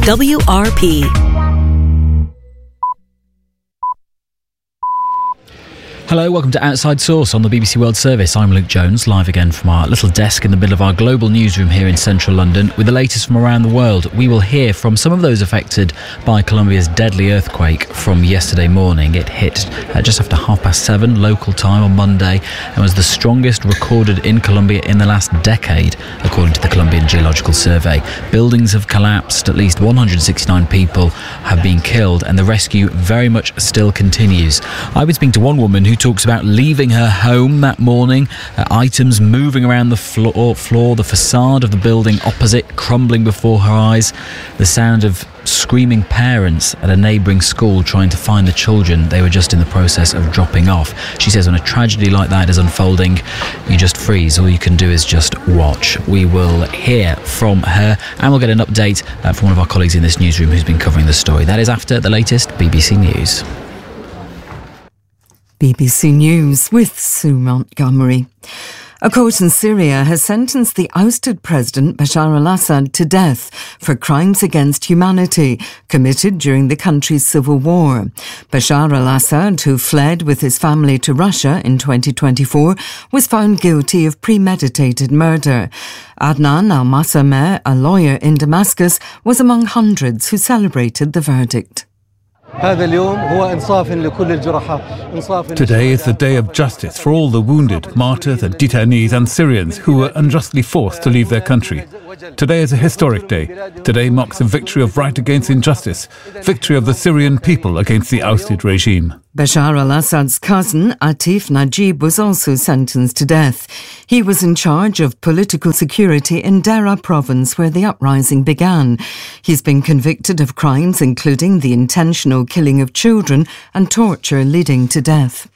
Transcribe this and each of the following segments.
WRP. Hello, welcome to Outside Source on the BBC World Service. I'm Luke Jones, live again from our little desk in the middle of our global newsroom here in central London with the latest from around the world. We will hear from some of those affected by Colombia's deadly earthquake from yesterday morning. It hit just after 7:30 local time on Monday and was the strongest recorded in Colombia in the last decade, according to the Colombian Geological Survey. Buildings have collapsed, at least 169 people have been killed, and the rescue very much still continues. I've been speaking to one woman who talks about leaving her home that morning, items moving around the floor, the facade of the building opposite crumbling before her eyes, the sound of screaming parents at a neighbouring school trying to find the children they were just in the process of dropping off. She says when a tragedy like that is unfolding, you just freeze. All you can do is just watch. We will hear from her and we'll get an update from one of our colleagues in this newsroom who's been covering the story. That is after the latest BBC News. BBC News with Sue Montgomery. A court in Syria has sentenced the ousted President Bashar al-Assad to death for crimes against humanity committed during the country's civil war. Bashar al-Assad, who fled with his family to Russia in 2024, was found guilty of premeditated murder. Adnan al-Masameh, a lawyer in Damascus, was among hundreds who celebrated the verdict. Today is the day of justice for all the wounded, martyrs and detainees and Syrians who were unjustly forced to leave their country. Today is a historic day. Today marks a victory of right against injustice, victory of the Syrian people against the ousted regime. Bashar al-Assad's cousin, Atif Najib, was also sentenced to death. He was in charge of political security in Dera province where the uprising began. He's been convicted of crimes including the intentional killing of children and torture leading to death.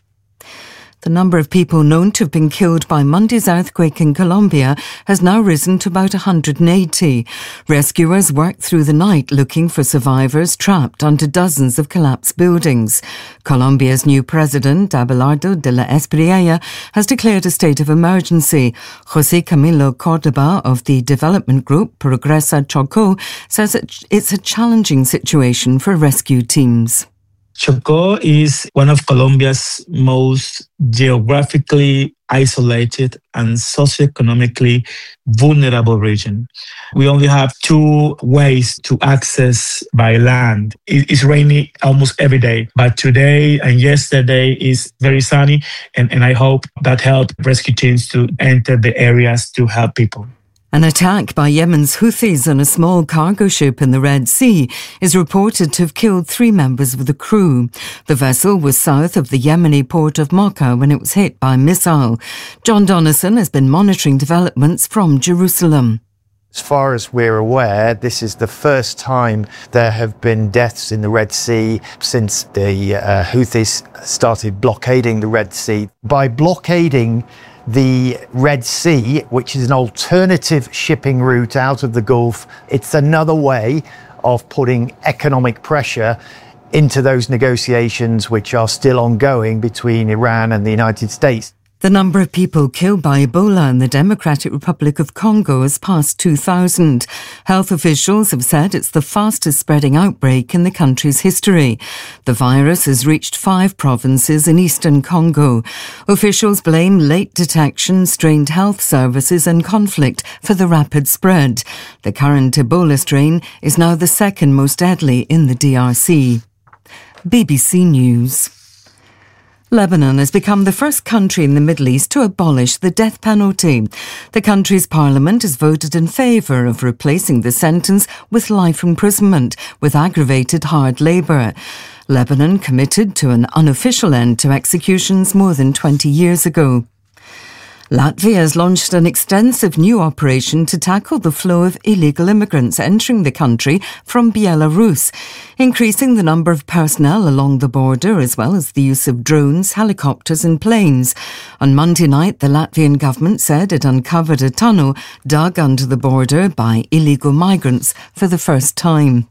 The number of people known to have been killed by Monday's earthquake in Colombia has now risen to about 180. Rescuers worked through the night looking for survivors trapped under dozens of collapsed buildings. Colombia's new president, Abelardo de la Espriella, has declared a state of emergency. José Camilo Córdoba of the development group Progresa Chocó says it's a challenging situation for rescue teams. Chocó is one of Colombia's most geographically isolated and socioeconomically vulnerable region. We only have two ways to access by land. It's rainy almost every day, but today and yesterday is very sunny, and I hope that helped rescue teams to enter the areas to help people. An attack by Yemen's Houthis on a small cargo ship in the Red Sea is reported to have killed 3 members of the crew. The vessel was south of the Yemeni port of Mocha when it was hit by a missile. John Donnison has been monitoring developments from Jerusalem. As far as we're aware, this is the first time there have been deaths in the Red Sea since the Houthis started blockading the Red Sea. By blockading the Red Sea, which is an alternative shipping route out of the Gulf, it's another way of putting economic pressure into those negotiations which are still ongoing between Iran and the United States. The number of people killed by Ebola in the Democratic Republic of Congo has passed 2,000. Health officials have said it's the fastest spreading outbreak in the country's history. The virus has reached 5 provinces in eastern Congo. Officials blame late detection, strained health services and conflict for the rapid spread. The current Ebola strain is now the second most deadly in the DRC. BBC News. Lebanon has become the first country in the Middle East to abolish the death penalty. The country's parliament has voted in favour of replacing the sentence with life imprisonment with aggravated hard labour. Lebanon committed to an unofficial end to executions more than 20 years ago. Latvia has launched an extensive new operation to tackle the flow of illegal immigrants entering the country from Belarus, increasing the number of personnel along the border as well as the use of drones, helicopters and planes. On Monday night, the Latvian government said it uncovered a tunnel dug under the border by illegal migrants for the first time.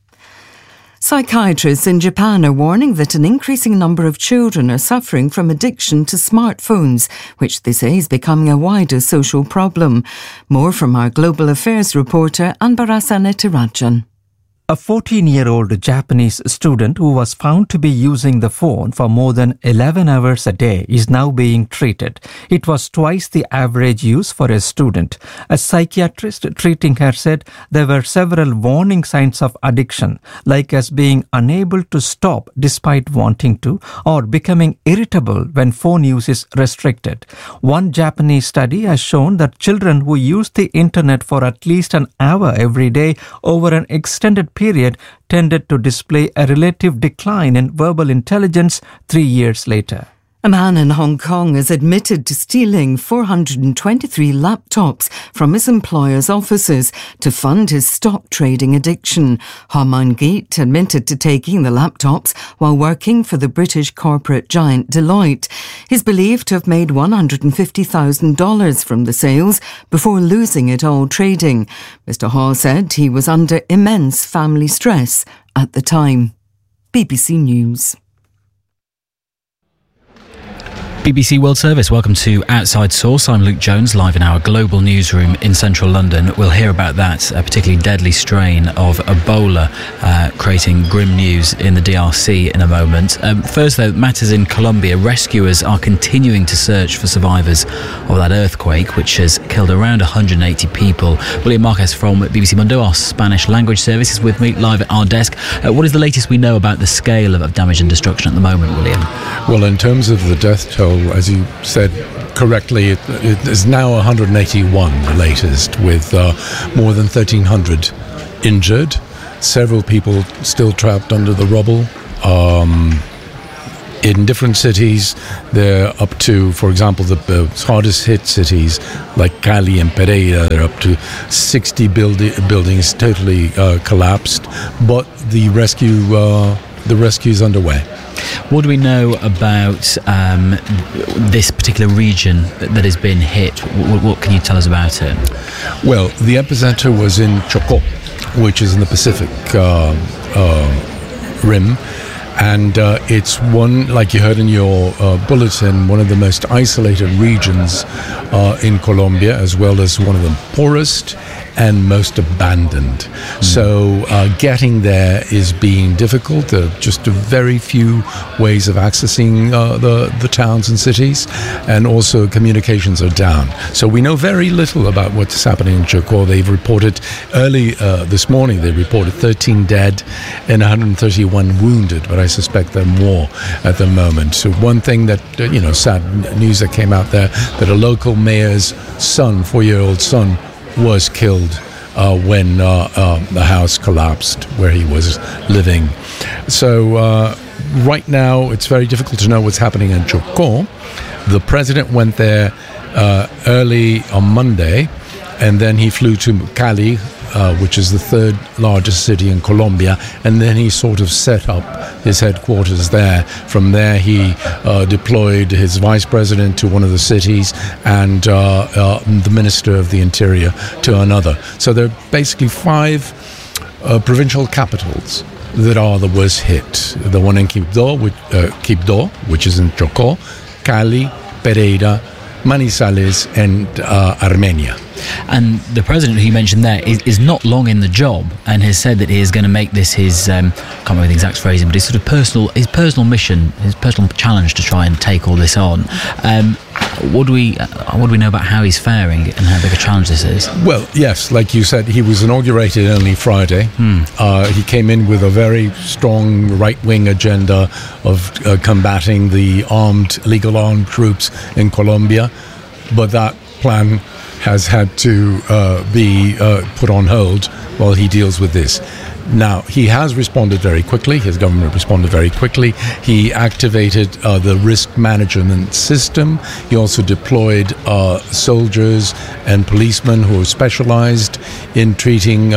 Psychiatrists in Japan are warning that an increasing number of children are suffering from addiction to smartphones, which they say is becoming a wider social problem. More from our Global Affairs reporter Anbarasa Netirajan. A 14-year-old Japanese student who was found to be using the phone for more than 11 hours a day is now being treated. It was twice the average use for a student. A psychiatrist treating her said there were several warning signs of addiction, like as being unable to stop despite wanting to, or becoming irritable when phone use is restricted. One Japanese study has shown that children who use the internet for at least an hour every day over an extended period tended to display a relative decline in verbal intelligence 3 years later. A man in Hong Kong has admitted to stealing 423 laptops from his employer's offices to fund his stock trading addiction. Ha Man-git admitted to taking the laptops while working for the British corporate giant Deloitte. He's believed to have made $150,000 from the sales before losing it all trading. Mr. Ha said he was under immense family stress at the time. BBC News. BBC World Service, welcome to Outside Source. I'm Luke Jones, live in our global newsroom in central London. We'll hear about that particularly deadly strain of Ebola creating grim news in the DRC in a moment. First, though, matters in Colombia. Rescuers are continuing to search for survivors of that earthquake, which has killed around 180 people. William Marquez from BBC Mundo, our Spanish language service, is with me live at our desk. What is the latest we know about the scale of damage and destruction at the moment, William? Well, in terms of the death toll, as you said correctly, it is now 181, the latest, with more than 1,300 injured, several people still trapped under the rubble. In different cities, they're up to, for example, the hardest hit cities like Cali and Pereira, they're up to 60 buildings totally collapsed, but the rescue is underway. What do we know about this particular region that has been hit? What can you tell us about it? Well, the epicenter was in Chocó, which is in the Pacific Rim. And it's one, like you heard in your bulletin, one of the most isolated regions in Colombia, as well as one of the poorest and most abandoned. So getting there is being difficult. There are just a very few ways of accessing the towns and cities, and also communications are down. So we know very little about what's happening in Chocó. They've reported early this morning, they reported 13 dead and 131 wounded, but I suspect there are more at the moment. So one thing that, sad news that came out there, that a local mayor's son, 4-year-old son, was killed when the house collapsed where he was living. So right now it's very difficult to know what's happening in Chocó. The president went there early on Monday, and then he flew to Cali, which is the third largest city in Colombia, and then he sort of set up his headquarters there. From there he deployed his vice president to one of the cities and the minister of the interior to another. So there are basically 5 provincial capitals that are the worst hit. The one in Quibdó, which is in Chocó, Cali, Pereira, Manizales and Armenia. And the president who you mentioned there is not long in the job, and has said that he is going to make this his, can't remember the exact phrasing, but his sort of personal mission, his personal challenge to try and take all this on. What do we know about how he's faring and how big a challenge this is? Well, yes, like you said, he was inaugurated only Friday. He came in with a very strong right-wing agenda of combating the legal armed troops in Colombia, but that plan has had to be put on hold while he deals with this. Now, he has responded very quickly. His government responded very quickly. He activated the risk management system. He also deployed soldiers and policemen who are specialized in treating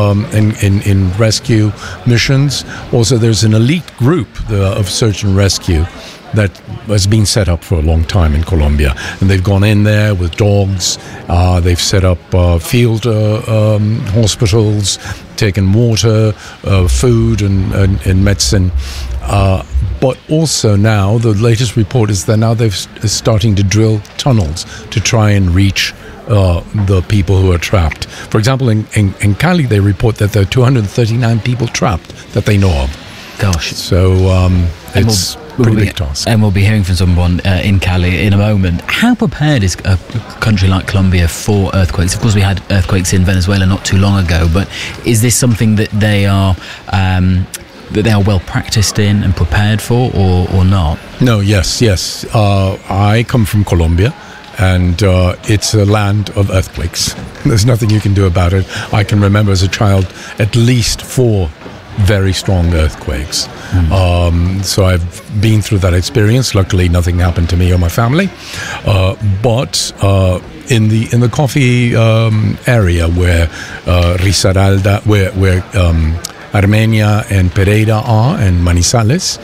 in rescue missions. Also, there's an elite group of search and rescue that has been set up for a long time in Colombia, and they've gone in there with dogs. They've set up field hospitals, taken water, food and medicine, but also now the latest report is that now they're starting to drill tunnels to try and reach the people who are trapped. For example, in Cali, they report that there are 239 people trapped that they know of. Gosh. So it's a pretty big task. And we'll be hearing from someone in Cali in a moment. How prepared is a country like Colombia for earthquakes? Of course, we had earthquakes in Venezuela not too long ago, but is this something that they are well practiced in and prepared for, or not? No, yes. I come from Colombia, and it's a land of earthquakes. There's nothing you can do about it. I can remember as a child at least 4 very strong earthquakes. So I've been through that experience. Luckily, nothing happened to me or my family. But in the coffee area where Risaralda, where Armenia and Pereira are, and Manizales,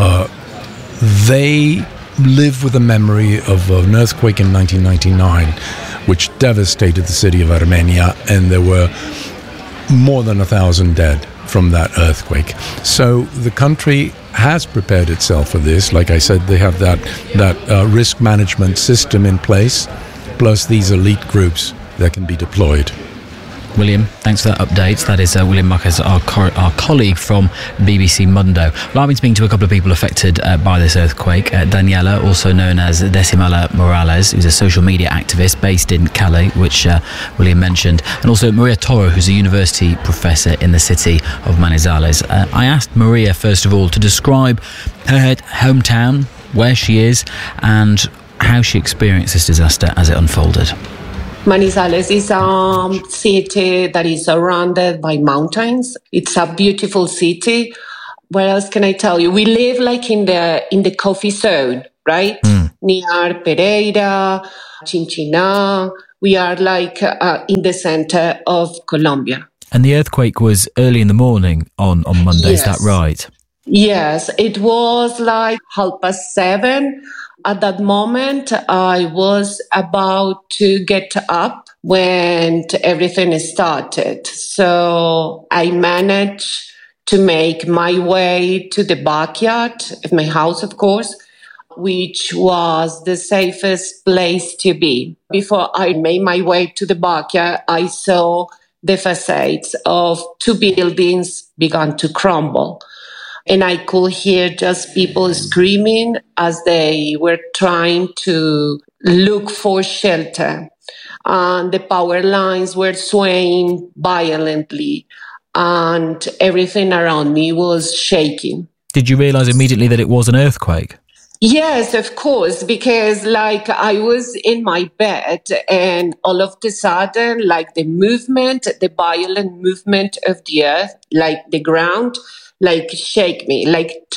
they live with the memory of an earthquake in 1999, which devastated the city of Armenia, and there were more than 1,000 dead from that earthquake. So the country has prepared itself for this. Like I said, they have that risk management system in place, plus these elite groups that can be deployed. William, thanks for that update. That is William Marquez, our colleague from BBC Mundo. Well, I've been speaking to a couple of people affected by this earthquake. Daniela, also known as Decimala Morales, who's a social media activist based in Cali, which William mentioned, and also Maria Toro, who's a university professor in the city of Manizales. I asked Maria, first of all, to describe her hometown, where she is, and how she experienced this disaster as it unfolded. Manizales is a city that is surrounded by mountains. It's a beautiful city. What else can I tell you? We live like in the coffee zone, right? Near Pereira, Chinchina. We are like in the center of Colombia. And the earthquake was early in the morning on Monday, yes. Is that right? Yes, it was like 7:30. At that moment, I was about to get up when everything started. So I managed to make my way to the backyard of my house, of course, which was the safest place to be. Before I made my way to the backyard, I saw the facades of 2 buildings began to crumble. And I could hear just people screaming as they were trying to look for shelter. And the power lines were swaying violently, and everything around me was shaking. Did you realize immediately that it was an earthquake? Yes, of course, because like I was in my bed and all of a sudden, like the violent movement of the earth, like the ground, like shake me, it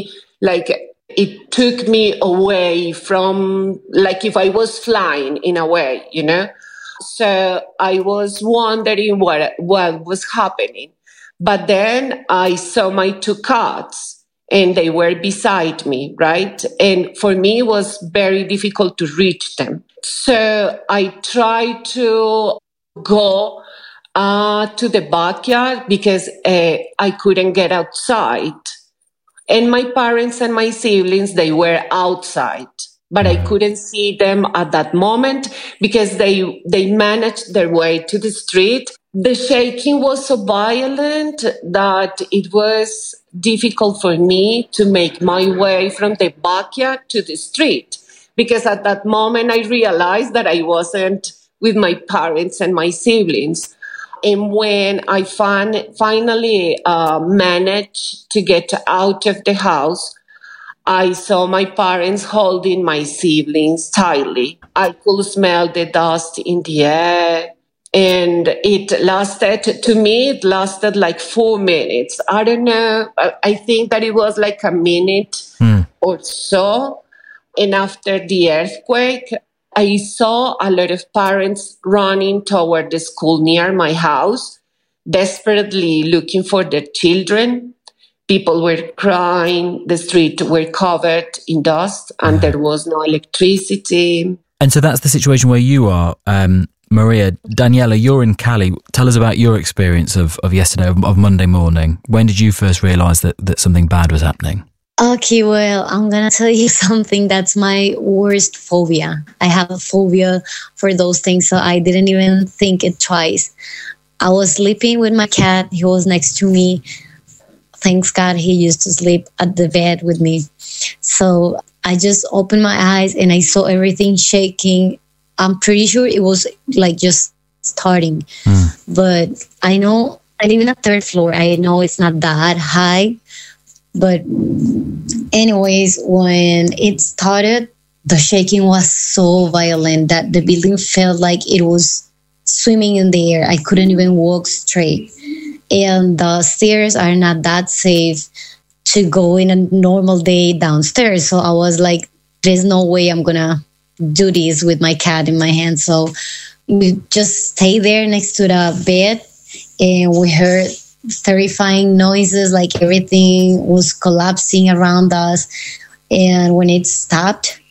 took me away from, like if I was flying in a way, you know? So I was wondering what was happening. But then I saw my 2 cats and they were beside me, right? And for me, it was very difficult to reach them. So I tried to go to the backyard because I couldn't get outside. And my parents and my siblings, they were outside, but I couldn't see them at that moment because they managed their way to the street. The shaking was so violent that it was difficult for me to make my way from the backyard to the street, because at that moment I realized that I wasn't with my parents and my siblings. And when I finally managed to get out of the house, I saw my parents holding my siblings tightly. I could smell the dust in the air. And it lasted like 4 minutes. I don't know. I think that it was like a minute or so. And after the earthquake, I saw a lot of parents running toward the school near my house, desperately looking for their children. People were crying. The streets were covered in dust and there was no electricity. And so that's the situation where you are, Maria. Daniela, you're in Cali. Tell us about your experience of yesterday, of Monday morning. When did you first realise that something bad was happening? Okay, well, I'm gonna tell you something that's my worst phobia. I have a phobia for those things, so I didn't even think it twice. I was sleeping with my cat. He was next to me. Thanks God he used to sleep at the bed with me. So I just opened my eyes and I saw everything shaking. I'm pretty sure it was like just starting. But I know I live in a third floor. I know it's not that high. But anyways, when it started, the shaking was so violent that the building felt like it was swimming in the air. I couldn't even walk straight. And the stairs are not that safe to go in a normal day downstairs. So I was like, there's no way I'm going to do this with my cat in my hand. So we just stayed there next to the bed and we heard terrifying noises, like everything was collapsing around us. And when it stopped,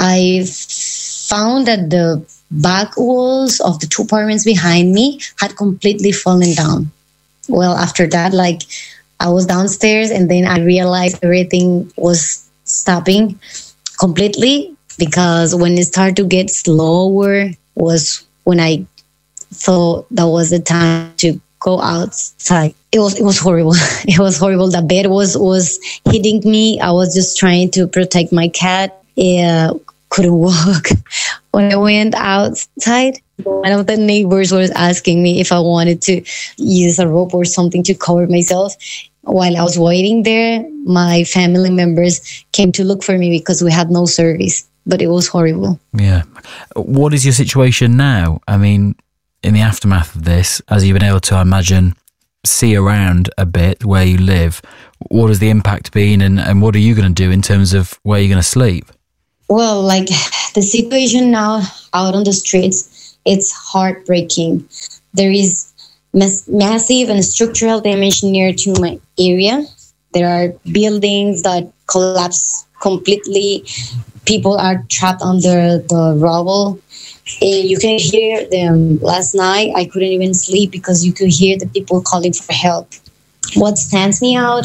I found that the back walls of the two apartments behind me had completely fallen down. Well, after that, like I was downstairs and then I realized everything was stopping completely, because when it started to get slower was when I thought that was the time to go outside. It was horrible. It was horrible. The bed was hitting me. I was just trying to protect my cat. Couldn't walk. When I went outside, one of the neighbors was asking me if I wanted to use a rope or something to cover myself. While I was waiting there, my family members came to look for me because we had no service. But it was horrible. Yeah. What is your situation now? I mean, in the aftermath of this, as you've been able to, I imagine, see around a bit where you live, what has the impact been and what are you going to do in terms of where you're going to sleep? Well, like the situation now out on the streets, it's heartbreaking. There is massive and structural damage near to my area. There are buildings that collapse completely. People are trapped under the rubble. You can hear them. Last night, I couldn't even sleep because you could hear the people calling for help. What stands me out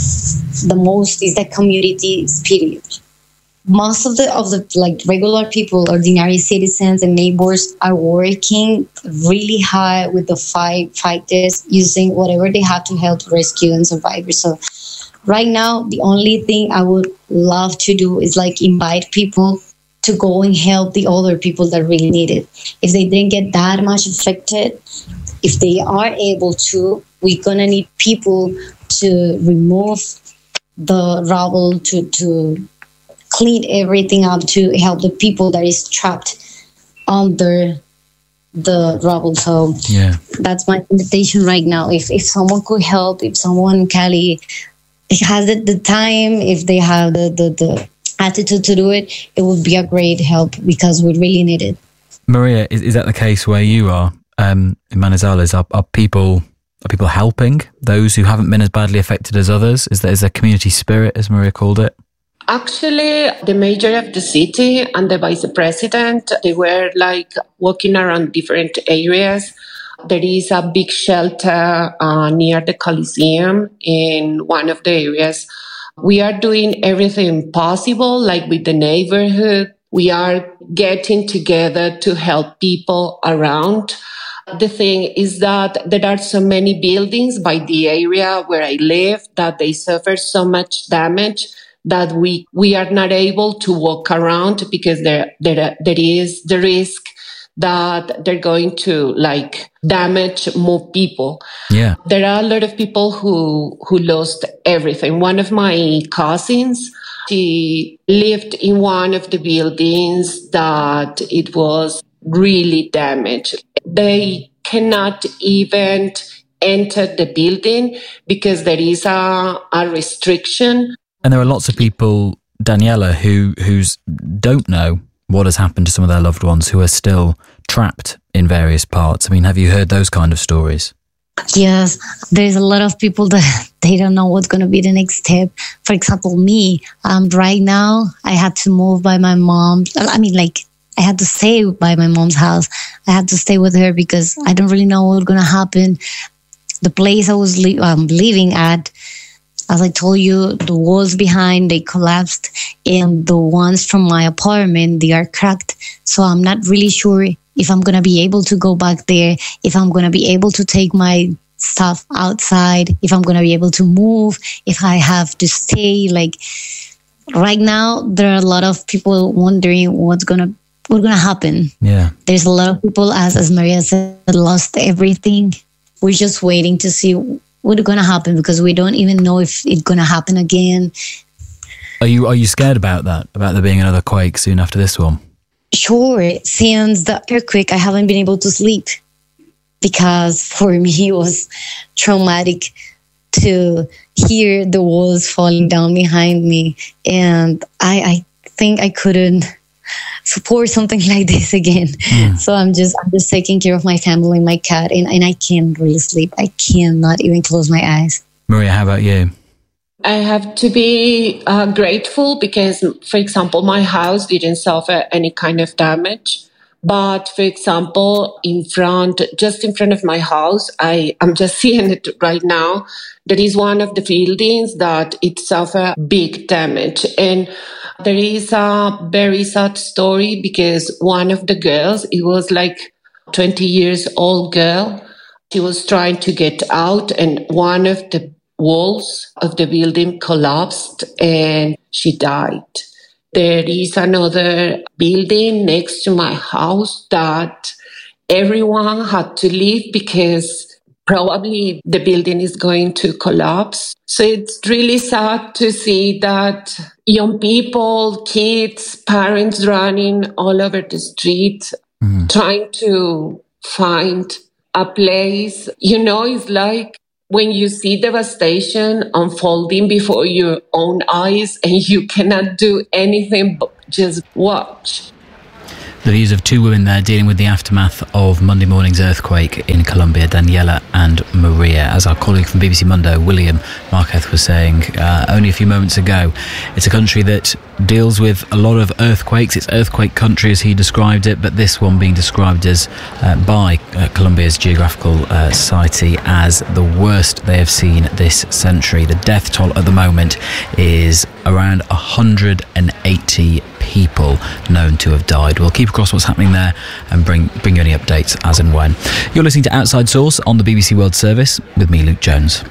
the most is the community spirit. Most of the like regular people, ordinary citizens and neighbors are working really hard with the fighters, using whatever they have to help rescue and survivors. So right now, the only thing I would love to do is like invite people to go and help the other people that really need it. If they didn't get that much affected, if they are able to, we're going to need people to remove the rubble, to clean everything up, to help the people that is trapped under the rubble. So yeah, that's my invitation right now. If someone could help, if someone Cali has the time, if they have the attitude to do it, it would be a great help because we really need it. Maria, is that the case where you are in Manizales? Are people helping those who haven't been as badly affected as others? Is there community spirit, as Maria called it? Actually, the mayor of the city and the vice president, they were like walking around different areas. There is a big shelter near the Coliseum in one of the areas. We are doing everything possible, like with the neighborhood. We are getting together to help people around. The thing is that there are so many buildings by the area where I live that they suffer so much damage that we are not able to walk around because there is the risk that they're going to like damage more people. Yeah. There are a lot of people who lost everything. One of my cousins, she lived in one of the buildings that it was really damaged. They cannot even enter the building because there is a restriction. And there are lots of people, Daniela, who don't know what has happened to some of their loved ones, who are still trapped in various parts. I mean, have you heard those kind of stories? Yes, there's a lot of people that they don't know what's going to be the next step. For example, me, right now, I had to move by my mom. I had to stay by my mom's house. I had to stay with her because I don't really know what's going to happen. The place I was living at, as I told you, the walls behind, they collapsed, and the ones from my apartment, they are cracked. So I'm not really sure if I'm going to be able to go back there, if I'm going to be able to take my stuff outside, if I'm going to be able to move, if I have to stay. Like right now, there are a lot of people wondering what's going to happen. Yeah. There's a lot of people, as Maria said, lost everything. We're just waiting to see what's going to happen because we don't even know if it's going to happen again. Are you scared about that? About there being another quake soon after this one? Sure. Since the earthquake, I haven't been able to sleep because for me it was traumatic to hear the walls falling down behind me. And I think I couldn't support something like this again. So I'm just taking care of my family and my cat, and I can't really sleep. I cannot even close my eyes. Maria, how about you? I have to be grateful because, for example, my house didn't suffer any kind of damage. But, for example, just in front of my house, I'm just seeing it right now. There is one of the buildings that it suffered big damage. And there is a very sad story because one of the girls, it was like 20 years old girl. She was trying to get out and one of the walls of the building collapsed and she died. There is another building next to my house that everyone had to leave because probably the building is going to collapse. So it's really sad to see that young people, kids, parents running all over the street, trying to find a place. It's like when you see devastation unfolding before your own eyes and you cannot do anything but just watch. The views of two women there dealing with the aftermath of Monday morning's earthquake in Colombia, Daniela and Maria. As our colleague from BBC Mundo, William Marquez, was saying only a few moments ago, it's a country that deals with a lot of earthquakes. It's earthquake country as he described it, but this one being described as by Colombia's Geographical Society as the worst they have seen this century. The death toll at the moment is around 180 people known to have died. We'll keep across what's happening there and bring you any updates as and when. You're listening to Outside Source on the BBC World Service with me, Luke Jones.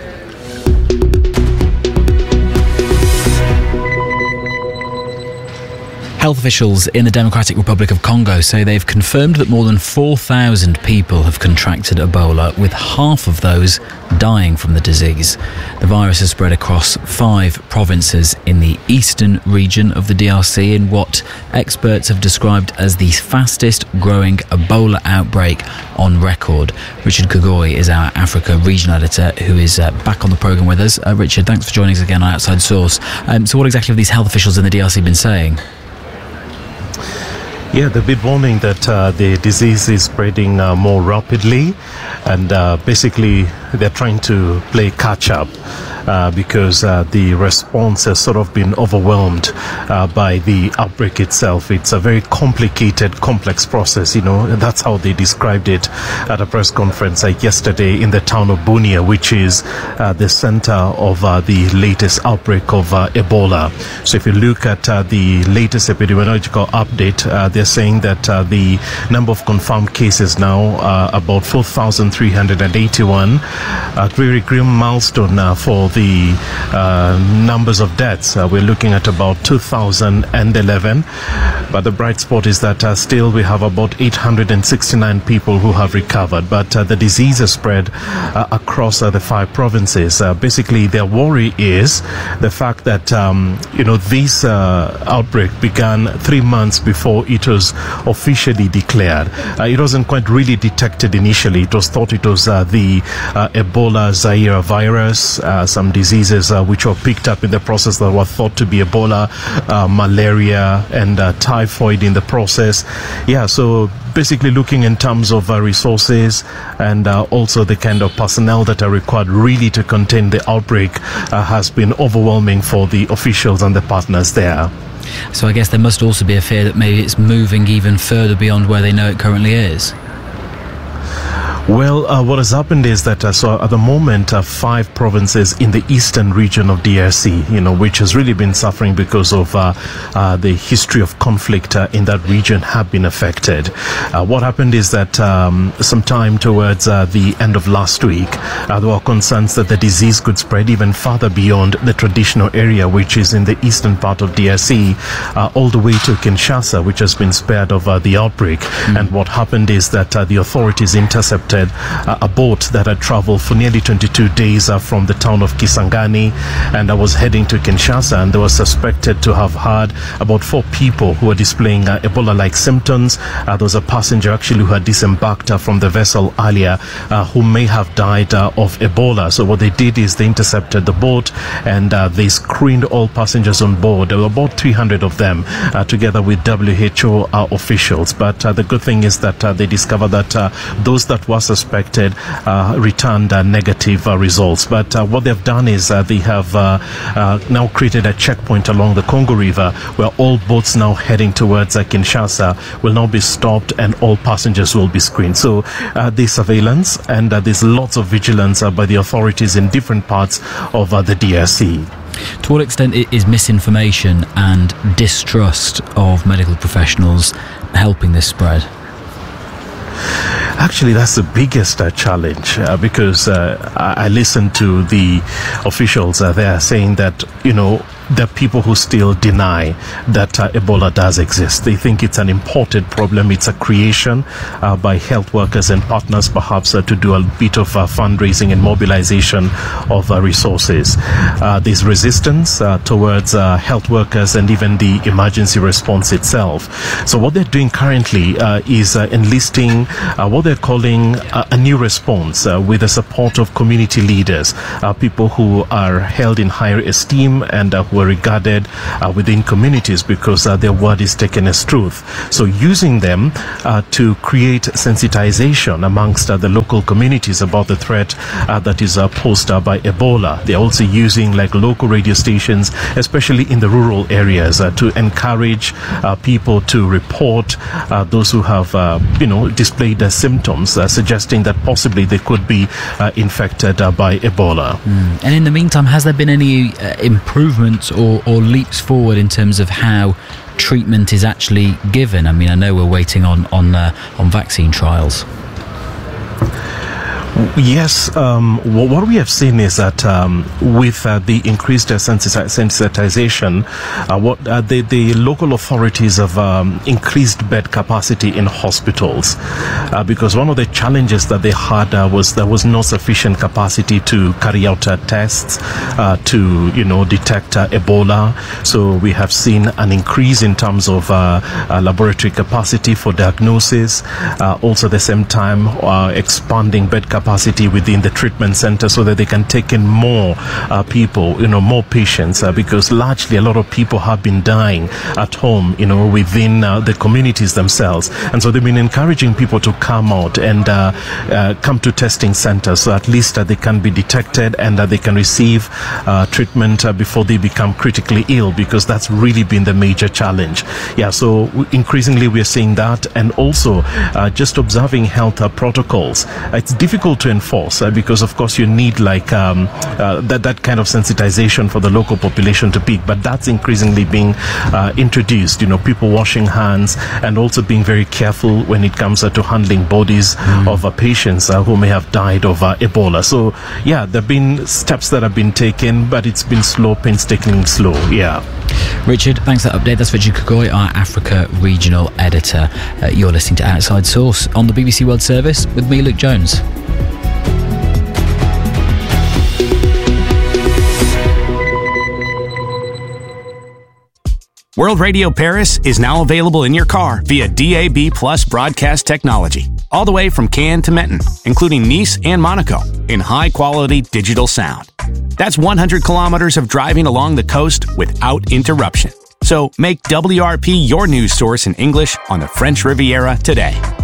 Health officials in the Democratic Republic of Congo say they've confirmed that more than 4,000 people have contracted Ebola, with half of those dying from the disease. The virus has spread across 5 provinces in the eastern region of the DRC in what experts have described as the fastest growing Ebola outbreak on record. Richard Kagoi is our Africa regional editor who is back on the programme with us. Richard, thanks for joining us again on Outside Source. So what exactly have these health officials in the DRC been saying? Yeah, they've been warning that the disease is spreading more rapidly, and basically they're trying to play catch up because the response has sort of been overwhelmed by the outbreak itself. It's a very complicated, complex process, and that's how they described it at a press conference yesterday in the town of Bunia, which is the center of the latest outbreak of Ebola. So if you look at the latest epidemiological update, they're saying that the number of confirmed cases now are about 4,381, a very grim milestone for the numbers of deaths. We're looking at about 2,011, but the bright spot is that still we have about 869 people who have recovered, but the disease has spread across the 5 provinces. Basically, their worry is the fact that this outbreak began 3 months before it was officially declared. It wasn't quite really detected initially. It was thought it was the Ebola Zaire virus, some diseases which were picked up in the process that were thought to be Ebola, malaria and typhoid in the process. Yeah, so basically looking in terms of resources and also the kind of personnel that are required really to contain the outbreak has been overwhelming for the officials and the partners there. So I guess there must also be a fear that maybe it's moving even further beyond where they know it currently is. Well, what has happened is that so at the moment, 5 provinces in the eastern region of DRC, which has really been suffering because of the history of conflict in that region, have been affected. What happened is that sometime towards the end of last week, there were concerns that the disease could spread even further beyond the traditional area, which is in the eastern part of DRC, all the way to Kinshasa, which has been spared of the outbreak. And what happened is that the authorities intercepted a boat that had traveled for nearly 22 days from the town of Kisangani, and was heading to Kinshasa, and they were suspected to have had about 4 people who were displaying Ebola-like symptoms. There was a passenger actually who had disembarked from the vessel earlier who may have died of Ebola. So what they did is they intercepted the boat, and they screened all passengers on board. There were about 300 of them, together with WHO officials. But the good thing is that they discovered that those that were suspected returned negative results. But what they've done is they have now created a checkpoint along the Congo River, where all boats now heading towards Kinshasa will now be stopped, and all passengers will be screened. So there's surveillance, and there's lots of vigilance by the authorities in different parts of the DRC. To what extent is misinformation and distrust of medical professionals helping this spread? Actually, that's the biggest challenge because I listened to the officials there saying that, there are people who still deny that Ebola does exist. They think it's an imported problem. It's a creation by health workers and partners, perhaps to do a bit of fundraising and mobilization of resources. There's resistance towards health workers and even the emergency response itself. So what they're doing currently is enlisting what they're calling a new response with the support of community leaders, people who are held in higher esteem and who are regarded within communities because their word is taken as truth. So using them to create sensitization amongst the local communities about the threat that is posed by Ebola. They're also using local radio stations, especially in the rural areas, to encourage people to report those who have displayed symptoms suggesting that possibly they could be infected by Ebola. And in the meantime, has there been any improvements or leaps forward in terms of how treatment is actually given? I mean, I know we're waiting on vaccine trials. Yes, what we have seen is that with the increased sensitization, the local authorities have increased bed capacity in hospitals because one of the challenges that they had was there was no sufficient capacity to carry out tests to detect Ebola. So we have seen an increase in terms of laboratory capacity for diagnosis. Also at the same time expanding bed capacity within the treatment center so that they can take in more people, more patients, because largely a lot of people have been dying at home, within the communities themselves. And so they've been encouraging people to come out and come to testing centers so at least they can be detected and they can receive treatment before they become critically ill, because that's really been the major challenge. Yeah, so increasingly we're seeing that, and also just observing health protocols. It's difficult to enforce because of course you need that kind of sensitization for the local population to peak, but that's increasingly being introduced, people washing hands and also being very careful when it comes to handling bodies of patients who may have died of Ebola. So yeah, there have been steps that have been taken, but it's been slow, painstakingly slow. Yeah. Richard, thanks for that update. That's Richard Kagoi, our Africa regional editor. You're listening to Outside Source on the BBC World Service with me, Luke Jones. World Radio Paris is now available in your car via DAB+ broadcast technology, all the way from Cannes to Menton, including Nice and Monaco, in high-quality digital sound. That's 100 kilometers of driving along the coast without interruption. So make WRP your news source in English on the French Riviera today.